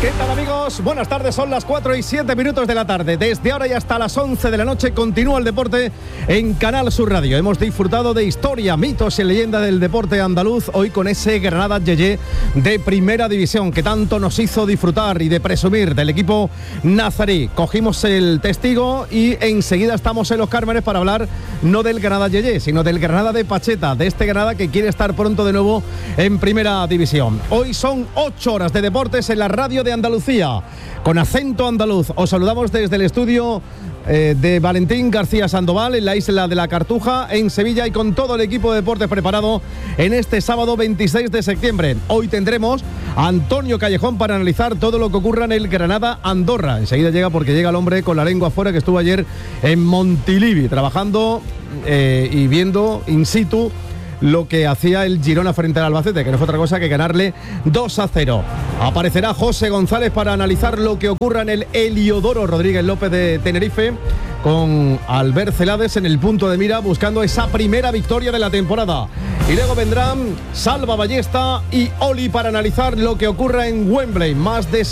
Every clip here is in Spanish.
¿Qué tal, amigos? Buenas tardes, son las 4:07 de la tarde. Desde ahora y hasta las 11 de la noche continúa el deporte en Canal Sur Radio. Hemos disfrutado de historia, mitos y leyenda del deporte andaluz, hoy con ese Granada Yeye de Primera División que tanto nos hizo disfrutar y de presumir del equipo nazarí. Cogimos el testigo y enseguida estamos en Los Cármenes para hablar no del Granada Yeye, sino del Granada de Pacheta, de este Granada que quiere estar pronto de nuevo en Primera División. Hoy son 8 horas de deportes en la radio de Andalucía, con acento andaluz. Os saludamos desde el estudio de Valentín García Sandoval en la isla de la Cartuja, en Sevilla, y con todo el equipo de deportes preparado en este sábado 26 de septiembre. Hoy tendremos a Antonio Callejón para analizar todo lo que ocurra en el Granada Andorra. Enseguida llega, porque llega el hombre con la lengua afuera, que estuvo ayer en Montilivi trabajando y viendo in situ lo que hacía el Girona frente al Albacete, que no fue otra cosa que ganarle 2-0. Aparecerá José González para analizar lo que ocurra en el Heliodoro Rodríguez López de Tenerife, con Albert Celades en el punto de mira, buscando esa primera victoria de la temporada. Y luego vendrán Salva Ballesta y Oli para analizar lo que ocurra en Wembley. Más de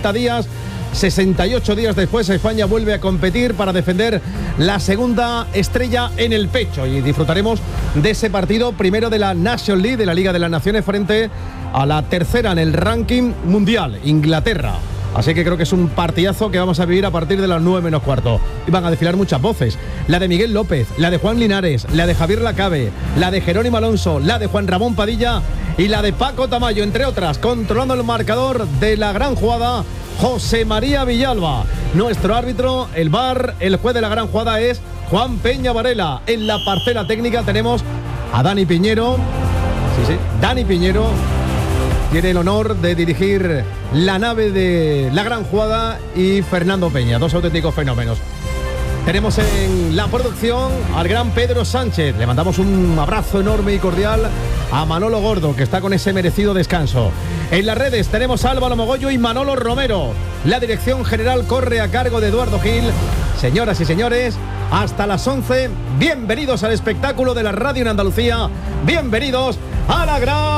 68 días después, España vuelve a competir para defender la segunda estrella en el pecho, y disfrutaremos de ese partido primero de la National League, de la Liga de las Naciones, frente a la tercera en el ranking mundial, Inglaterra. Así que creo que es un partidazo que vamos a vivir a partir de las 9:15. Y van a desfilar muchas voces: la de Miguel López, la de Juan Linares, la de Javier Lacabe, la de Jerónimo Alonso, la de Juan Ramón Padilla y la de Paco Tamayo, entre otras. Controlando el marcador de la gran jugada, José María Villalba. Nuestro árbitro, el VAR, el juez de la gran jugada es Juan Peña Varela. En la parcela técnica tenemos a Dani Piñero. Sí, Dani Piñero tiene el honor de dirigir la nave de la gran jugada, y Fernando Peña, dos auténticos fenómenos. Tenemos en la producción al gran Pedro Sánchez. Le mandamos un abrazo enorme y cordial a Manolo Gordo, que está con ese merecido descanso. En las redes tenemos a Álvaro Mogollo y Manolo Romero. La dirección general corre a cargo de Eduardo Gil. Señoras y señores, hasta las 11. Bienvenidos al espectáculo de la radio en Andalucía. Bienvenidos a la gran